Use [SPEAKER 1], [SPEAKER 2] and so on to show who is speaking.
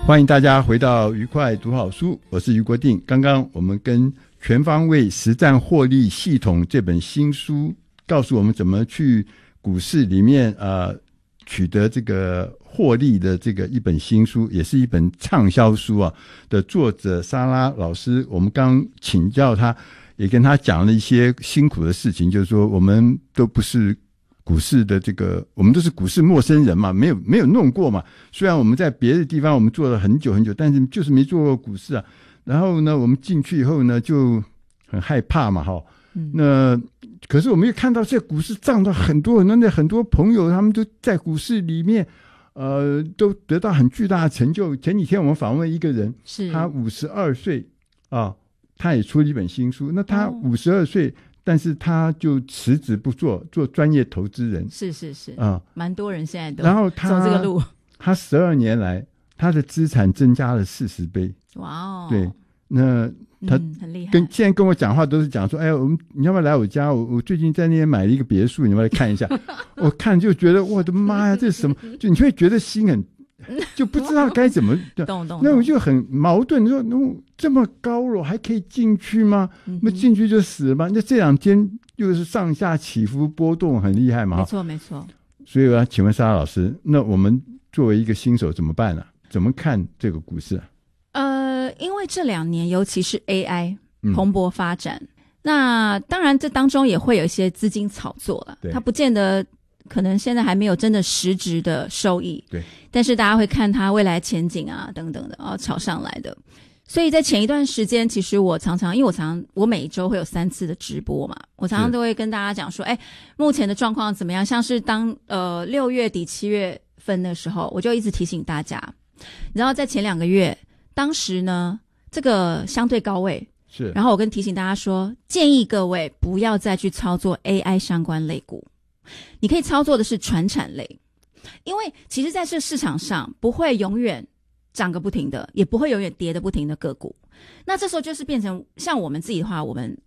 [SPEAKER 1] 欢迎大家回到愉快读好书，我是余国定。刚刚我们跟全方位实战获利系统这本新书告诉我们怎么去股市里面取得这个获利的这个一本新书，也是一本畅销书啊的作者莎拉老师，我们刚请教他，也跟他讲了一些辛苦的事情，就是说我们都不是股市的我们都是股市陌生人嘛，没有弄过嘛。虽然我们在别的地方我们做了很久很久，但是就是没做过股市啊。然后呢，我们进去以后呢，就很害怕嘛，那可是我们又看到这股市涨到很多朋友，他们都在股市里面，都得到很巨大的成就。前几天我们访问一个人，是他52岁啊，他也出了一本新书。那他52岁。但是他就辞职不做专业投资人，
[SPEAKER 2] 是啊，蛮多人现在都走这个路。
[SPEAKER 1] 他12年来，他的资产增加了40倍。
[SPEAKER 2] 哇哦！
[SPEAKER 1] 对，那他
[SPEAKER 2] 很厉害。
[SPEAKER 1] 现在跟我讲话都是讲说，哎，你要不要来我家？我最近在那边买了一个别墅，你要不要来看一下？我看就觉得我的妈呀，这是什么？就你会觉得心很。就不知道该怎么那我就很矛盾，说这么高了还可以进去吗？那进去就死了吗？那这两天又是上下起伏波动很厉害嘛。
[SPEAKER 2] 没错。
[SPEAKER 1] 所以我要请问莎拉老师，那我们作为一个新手怎么办呢？怎么看这个股市？
[SPEAKER 2] 因为这2年尤其是 AI 蓬勃发展，那当然这当中也会有一些资金炒作了，它不见得可能现在还没有真的实质的收益，对，但是大家会看它未来前景啊等等的炒上来的。所以在前一段时间，其实我常常因为我每一周会有3次的直播嘛，我常常都会跟大家讲说，目前的状况怎么样？像是当6月底7月份的时候，我就一直提醒大家，然后在前2个月，当时呢这个相对高位是，然后我提醒大家说，建议各位不要再去操作 AI 相关类股。你可以操作的是传产类，因为其实在这市场上不会永远涨个不停的，也不会永远跌的不停的个股。那这时候就是变成像我们自己的话，我们